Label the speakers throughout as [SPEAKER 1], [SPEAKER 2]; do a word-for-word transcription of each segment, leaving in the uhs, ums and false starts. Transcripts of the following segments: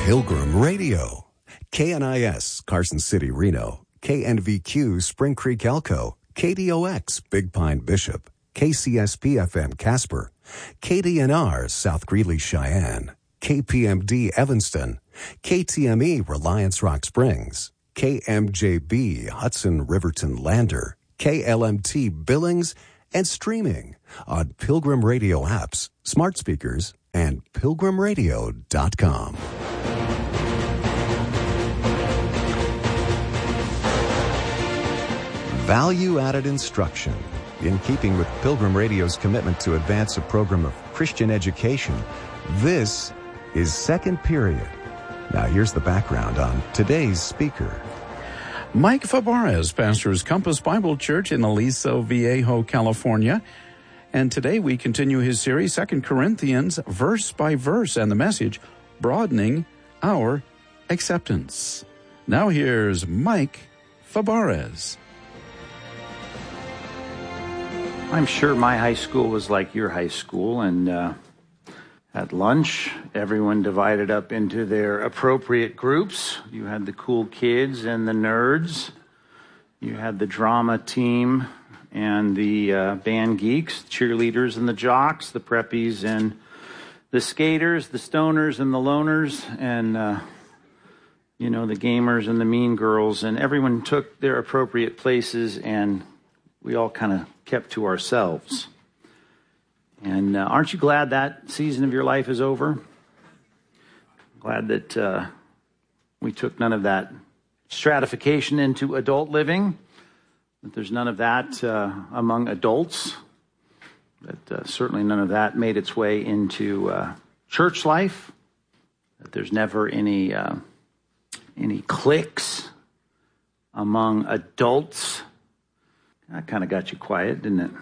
[SPEAKER 1] Pilgrim Radio. K N I S, Carson City, Reno. K N V Q, Spring Creek, Elko. K D O X, Big Pine, Bishop. K C S P F M, Casper. K D N R, South Greeley, Cheyenne. K P M D, Evanston. K T M E, Reliance Rock Springs. K M J B, Hudson, Riverton, Lander. K L M T, Billings, and streaming on Pilgrim Radio apps, smart speakers, and pilgrim radio dot com. Value-added instruction. In keeping with Pilgrim Radio's commitment to advance a program of Christian education, this is Second Period. Now here's the background on today's speaker.
[SPEAKER 2] Mike Fabarez pastors Compass Bible Church in Aliso Viejo, California. And today we continue his series, Second Corinthians, verse by verse, and the message, Broadening Our Acceptance. Now here's Mike Fabarez.
[SPEAKER 3] I'm sure my high school was like your high school, and uh, at lunch, everyone divided up into their appropriate groups. You had the cool kids and the nerds. You had the drama team and the uh, band geeks, cheerleaders and the jocks, the preppies and the skaters, the stoners and the loners, and, uh, you know, the gamers and the mean girls. And everyone took their appropriate places, and we all kind of kept to ourselves. And uh, aren't you glad that season of your life is over? Glad that uh, we took none of that stratification into adult living, that there's none of that uh, among adults, that uh, certainly none of that made its way into uh, church life, that there's never any uh, any cliques among adults. That kind of got you quiet, didn't it?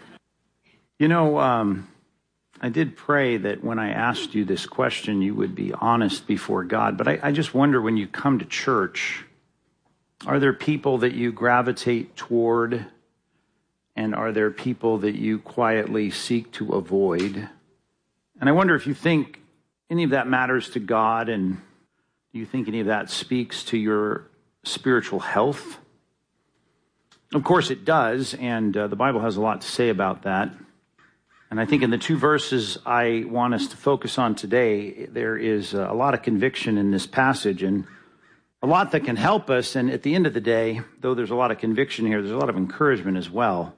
[SPEAKER 3] You know, um, I did pray that when I asked you this question, you would be honest before God. But I, I just wonder, when you come to church, are there people that you gravitate toward? And are there people that you quietly seek to avoid? And I wonder if you think any of that matters to God, and do you think any of that speaks to your spiritual health? Of course it does, and uh, the Bible has a lot to say about that. And I think in the two verses I want us to focus on today, there is a lot of conviction in this passage, and a lot that can help us. And at the end of the day, though there's a lot of conviction here, there's a lot of encouragement as well.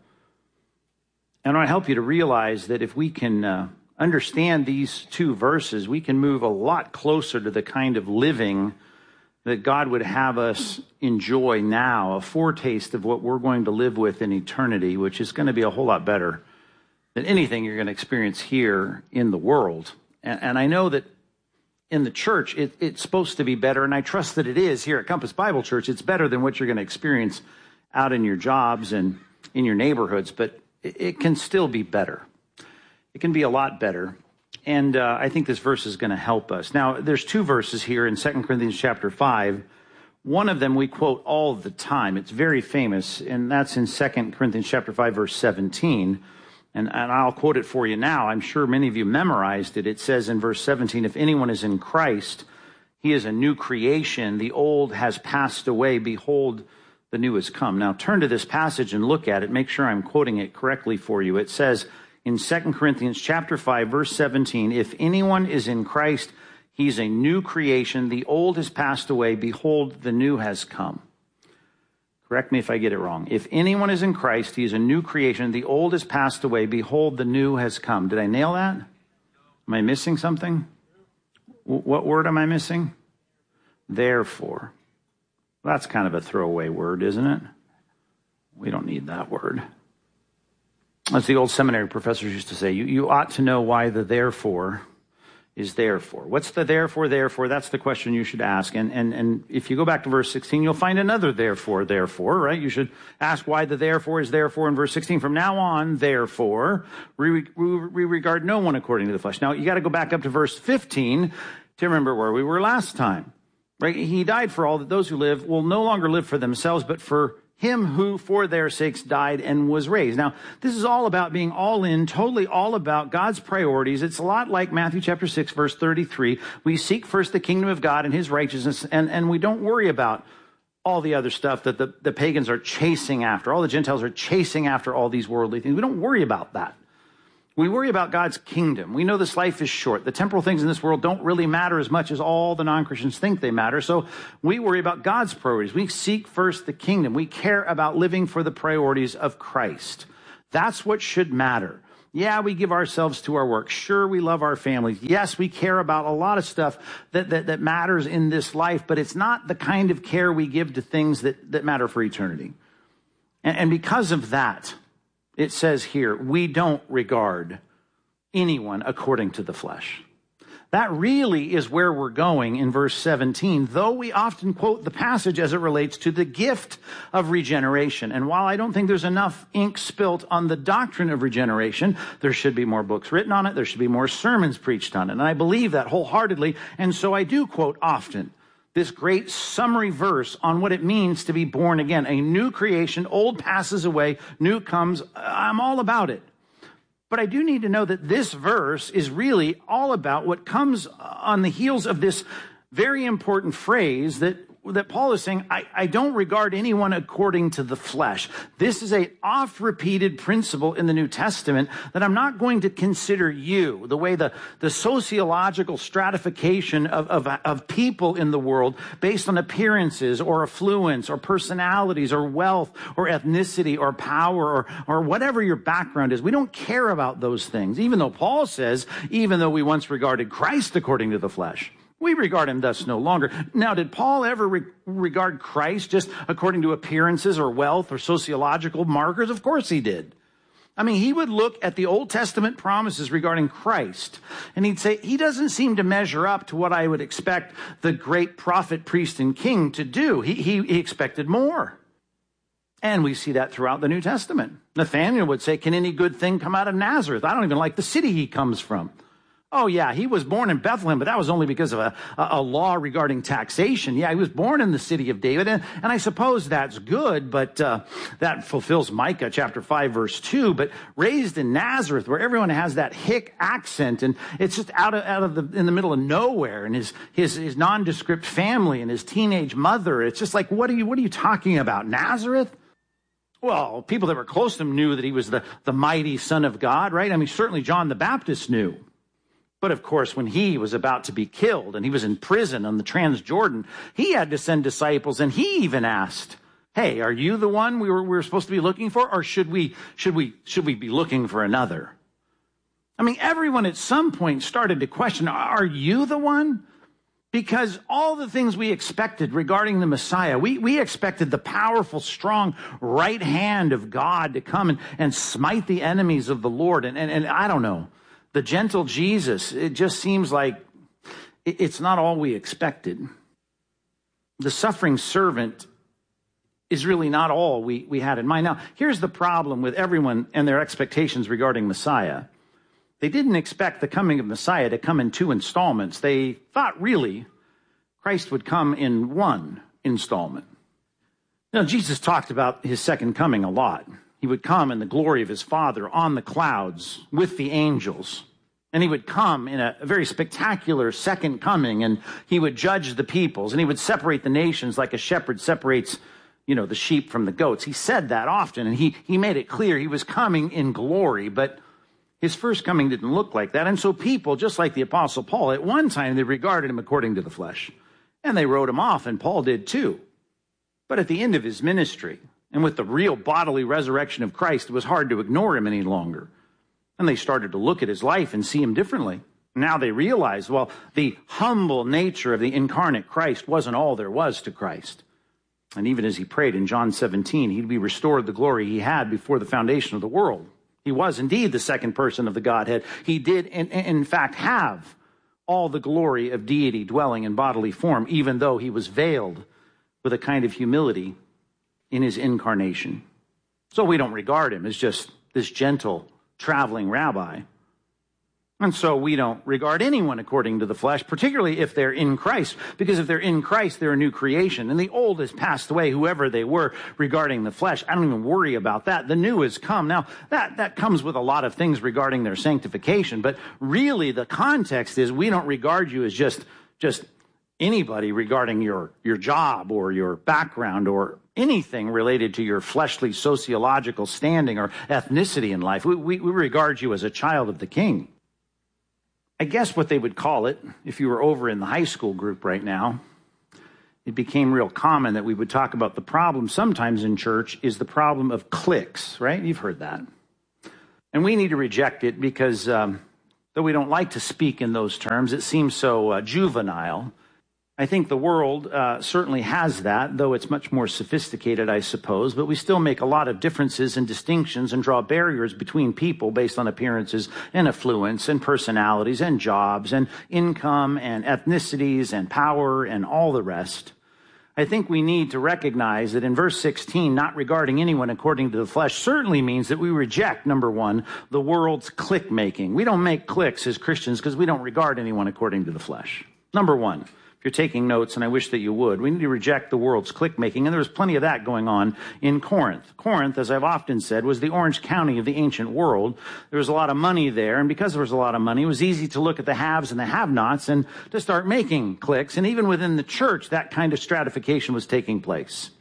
[SPEAKER 3] And I help you to realize that if we can uh, understand these two verses, we can move a lot closer to the kind of living that God would have us enjoy now, a foretaste of what we're going to live with in eternity, which is going to be a whole lot better than anything you're going to experience here in the world. And, and I know that in the church, it, it's supposed to be better, and I trust that it is here at Compass Bible Church. It's better than what you're going to experience out in your jobs and in your neighborhoods, but it, it can still be better. It can be a lot better. And uh, I think this verse is going to help us. Now, there's two verses here in Second Corinthians chapter five. One of them we quote all the time. It's very famous, and that's in Second Corinthians chapter five, verse seventeen. And, and I'll quote it for you now. I'm sure many of you memorized it. It says in verse seventeen, if anyone is in Christ, he is a new creation. The old has passed away. Behold, the new has come. Now, turn to this passage and look at it. Make sure I'm quoting it correctly for you. It says in Second Corinthians chapter five, verse seventeen, if anyone is in Christ, he's a new creation. The old has passed away. Behold, the new has come. Correct me if I get it wrong. If anyone is in Christ, he is a new creation. The old has passed away. Behold, the new has come. Did I nail that? Am I missing something? W- what word am I missing? Therefore. Well, that's kind of a throwaway word, isn't it? We don't need that word. As the old seminary professors used to say, you, you ought to know why the therefore is therefore. What's the therefore, therefore? That's the question you should ask. And, and, and if you go back to verse sixteen, you'll find another therefore, therefore, right? You should ask why the therefore is therefore in verse sixteen. From now on, therefore, we, we, we regard no one according to the flesh. Now, you got to go back up to verse fifteen to remember where we were last time, right? He died for all, that those who live will no longer live for themselves, but for him who for their sakes died and was raised. Now, this is all about being all in, totally all about God's priorities. It's a lot like Matthew chapter six, verse thirty-three. We seek first the kingdom of God and his righteousness, and, and we don't worry about all the other stuff that the, the pagans are chasing after. All the Gentiles are chasing after all these worldly things. We don't worry about that. We worry about God's kingdom. We know this life is short. The temporal things in this world don't really matter as much as all the non-Christians think they matter. So we worry about God's priorities. We seek first the kingdom. We care about living for the priorities of Christ. That's what should matter. Yeah, we give ourselves to our work. Sure, we love our families. Yes, we care about a lot of stuff that, that, that matters in this life, but it's not the kind of care we give to things that, that matter for eternity. And, and because of that, it says here, we don't regard anyone according to the flesh. That really is where we're going in verse seventeen, though we often quote the passage as it relates to the gift of regeneration. And while I don't think there's enough ink spilt on the doctrine of regeneration, there should be more books written on it. There should be more sermons preached on it. And I believe that wholeheartedly. And so I do quote often this great summary verse on what it means to be born again. A new creation, old passes away, new comes. I'm all about it. But I do need to know that this verse is really all about what comes on the heels of this very important phrase that, that Paul is saying, I, I don't regard anyone according to the flesh. This is a oft-repeated principle in the New Testament that I'm not going to consider you, the way the, the sociological stratification of, of, of people in the world based on appearances or affluence or personalities or wealth or ethnicity or power or, or whatever your background is. We don't care about those things, even though Paul says, even though we once regarded Christ according to the flesh, we regard him thus no longer. Now, did Paul ever re- regard Christ just according to appearances or wealth or sociological markers? Of course he did. I mean, he would look at the Old Testament promises regarding Christ, and he'd say, he doesn't seem to measure up to what I would expect the great prophet, priest, and king to do. He, he, he expected more. And we see that throughout the New Testament. Nathanael would say, can any good thing come out of Nazareth? I don't even like the city he comes from. Oh, yeah, he was born in Bethlehem, but that was only because of a, a law regarding taxation. Yeah, he was born in the city of David, and, and I suppose that's good, but uh, that fulfills Micah chapter five, verse two. But raised in Nazareth, where everyone has that hick accent, and it's just out of, out of the, in the middle of nowhere, and his, his, his nondescript family and his teenage mother, it's just like, what are you, what are you talking about? Nazareth? Well, people that were close to him knew that he was the, the mighty Son of God, right? I mean, certainly John the Baptist knew. But of course, when he was about to be killed and he was in prison on the Transjordan, he had to send disciples, and he even asked, hey, are you the one we were, we were supposed to be looking for, or should we, should we, should we be looking for another? I mean, everyone at some point started to question, are you the one? Because all the things we expected regarding the Messiah, we, we expected the powerful, strong right hand of God to come and, and smite the enemies of the Lord. And, and, and I don't know. The gentle Jesus, it just seems like it's not all we expected. The suffering servant is really not all we, we had in mind. Now, here's the problem with everyone and their expectations regarding Messiah. They didn't expect the coming of Messiah to come in two installments. They thought really Christ would come in one installment. Now, Jesus talked about his second coming a lot. He would come in the glory of his Father on the clouds with the angels. And he would come in a very spectacular second coming, and he would judge the peoples, and he would separate the nations like a shepherd separates, you know, the sheep from the goats. He said that often, and he, he made it clear he was coming in glory, but his first coming didn't look like that. And so people, just like the Apostle Paul, at one time they regarded him according to the flesh, and they wrote him off, and Paul did too. But at the end of his ministry, and with the real bodily resurrection of Christ, it was hard to ignore him any longer. And they started to look at his life and see him differently. Now they realized, well, the humble nature of the incarnate Christ wasn't all there was to Christ. And even as he prayed in John seventeen, he'd be restored the glory he had before the foundation of the world. He was indeed the second person of the Godhead. He did, in, in fact, have all the glory of deity dwelling in bodily form, even though he was veiled with a kind of humility in his incarnation. So we don't regard him as just this gentle traveling rabbi. And so we don't regard anyone according to the flesh, particularly if they're in Christ. Because if they're in Christ, they're a new creation. And the old has passed away, whoever they were regarding the flesh. I don't even worry about that. The new has come. Now, that, that comes with a lot of things regarding their sanctification. But really, the context is we don't regard you as just, just anybody regarding your, your job or your background or anything related to your fleshly sociological standing or ethnicity in life. We, we, we regard you as a child of the King. I guess what they would call it, if you were over in the high school group right now, it became real common that we would talk about the problem sometimes in church is the problem of cliques, right? You've heard that. And we need to reject it because um, though we don't like to speak in those terms, it seems so uh, juvenile. I think the world uh, certainly has that, though it's much more sophisticated, I suppose, but we still make a lot of differences and distinctions and draw barriers between people based on appearances and affluence and personalities and jobs and income and ethnicities and power and all the rest. I think we need to recognize that in verse sixteen, not regarding anyone according to the flesh certainly means that we reject, number one, the world's clique making. We don't make cliques as Christians because we don't regard anyone according to the flesh. Number one. If you're taking notes, and I wish that you would, we need to reject the world's clique-making, and there was plenty of that going on in Corinth. Corinth, as I've often said, was the Orange County of the ancient world. There was a lot of money there, and because there was a lot of money, it was easy to look at the haves and the have-nots and to start making cliques, and even within the church, that kind of stratification was taking place.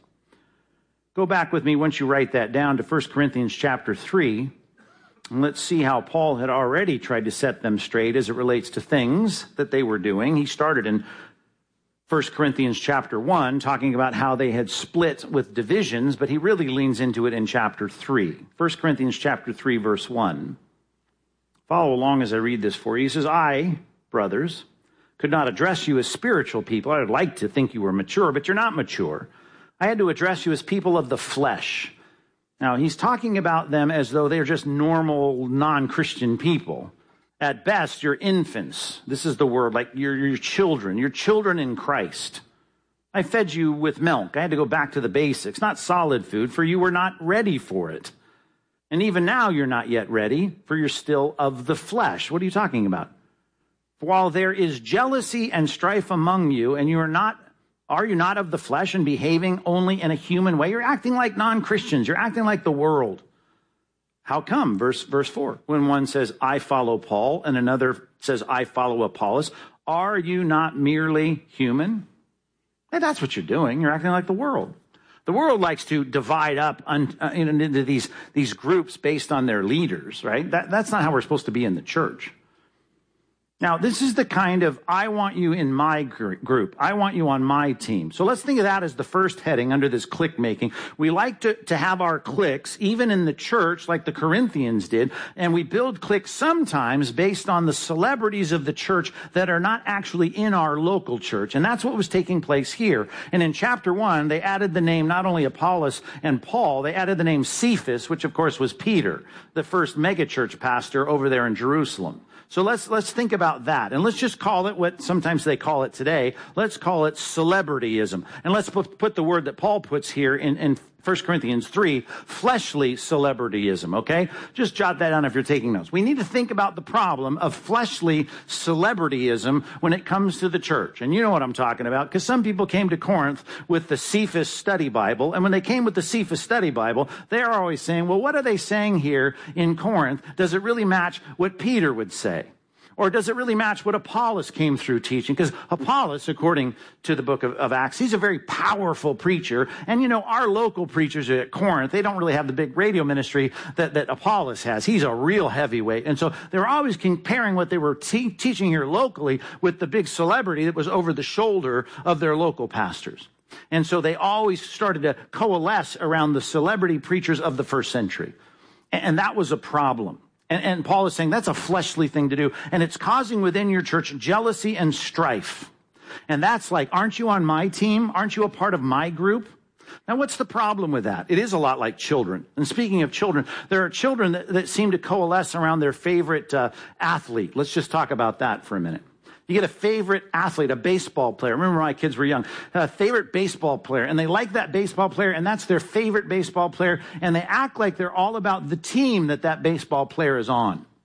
[SPEAKER 3] Go back with me, once you write that down, to First Corinthians chapter three, and let's see how Paul had already tried to set them straight as it relates to things that they were doing. He started in First Corinthians chapter one, talking about how they had split with divisions, but he really leans into it in chapter three. First Corinthians chapter three, verse one. Follow along as I read this for you. He says, I, brothers, could not address you as spiritual people. I would like to think you were mature, but you're not mature. I had to address you as people of the flesh. Now, he's talking about them as though they're just normal, non-Christian people. At best, you're infants. This is the word, like you're your children. You're children in Christ. I fed you with milk. I had to go back to the basics, not solid food, for you were not ready for it. And even now, you're not yet ready, for you're still of the flesh. What are you talking about? While there is jealousy and strife among you, and you are not, are you not of the flesh and behaving only in a human way? You're acting like non-Christians. You're acting like the world. How come? Verse, verse four. When one says, I follow Paul, and another says, I follow Apollos, are you not merely human? And that's what you're doing. You're acting like the world. The world likes to divide up un, uh, into these, these groups based on their leaders, right? That, that's not how we're supposed to be in the church. Now, this is the kind of, I want you in my group. I want you on my team. So let's think of that as the first heading under this clique making. We like to, to have our cliques, even in the church, like the Corinthians did, and we build cliques sometimes based on the celebrities of the church that are not actually in our local church. And that's what was taking place here. And in chapter one, they added the name not only Apollos and Paul, they added the name Cephas, which of course was Peter, the first megachurch pastor over there in Jerusalem. So let's let's think about that. And let's just call it what sometimes they call it today. Let's call it celebrityism. And let's put, put the word that Paul puts here in, in First Corinthians three, fleshly celebrityism, okay? Just jot that down if you're taking notes. We need to think about the problem of fleshly celebrityism when it comes to the church. And you know what I'm talking about, because some people came to Corinth with the Cephas Study Bible, and when they came with the Cephas Study Bible, they're always saying, well, what are they saying here in Corinth? Does it really match what Peter would say? Or does it really match what Apollos came through teaching? Because Apollos, according to the book of, of Acts, he's a very powerful preacher. And, you know, our local preachers at Corinth, they don't really have the big radio ministry that, that Apollos has. He's a real heavyweight. And so they were always comparing what they were te- teaching here locally with the big celebrity that was over the shoulder of their local pastors. And so they always started to coalesce around the celebrity preachers of the first century. And, and that was a problem. And, and Paul is saying that's a fleshly thing to do. And it's causing within your church jealousy and strife. And that's like, aren't you on my team? Aren't you a part of my group? Now, what's the problem with that? It is a lot like children. And speaking of children, there are children that, that seem to coalesce around their favorite uh, athlete. Let's just talk about that for a minute. You get a favorite athlete, a baseball player. Remember, my kids were young. A favorite baseball player, and they like that baseball player, and that's their favorite baseball player, and they act like they're all about the team that that baseball player is on.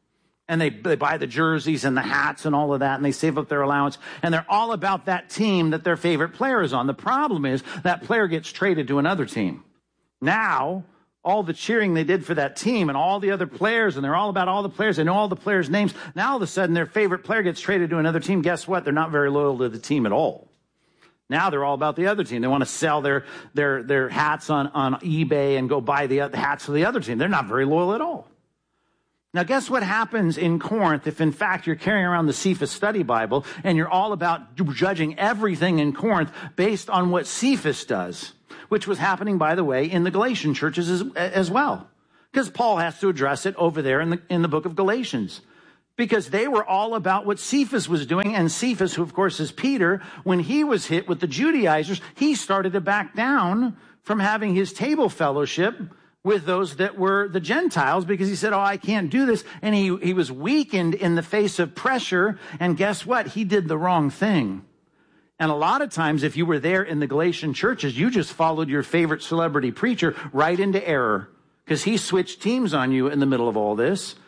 [SPEAKER 3] And they, they buy the jerseys and the hats and all of that, and they save up their allowance. And they're all about that team that their favorite player is on. The problem is that player gets traded to another team. Now, all the cheering they did for that team and all the other players, and they're all about all the players. They know all the players' names. Now, all of a sudden, their favorite player gets traded to another team. Guess what? They're not very loyal to the team at all. Now they're all about the other team. They want to sell their their their hats on, on eBay and go buy the, the hats for the other team. They're not very loyal at all. Now, guess what happens in Corinth if, in fact, you're carrying around the Cephas Study Bible and you're all about judging everything in Corinth based on what Cephas does, which was happening, by the way, in the Galatian churches as, as well, because Paul has to address it over there in the, in the book of Galatians, because they were all about what Cephas was doing. And Cephas, who, of course, is Peter, when he was hit with the Judaizers, he started to back down from having his table fellowship with those that were the Gentiles, because he said, oh, I can't do this. And he, he was weakened in the face of pressure. And guess what? He did the wrong thing. And a lot of times, if you were there in the Galatian churches, you just followed your favorite celebrity preacher right into error, because he switched teams on you in the middle of all this.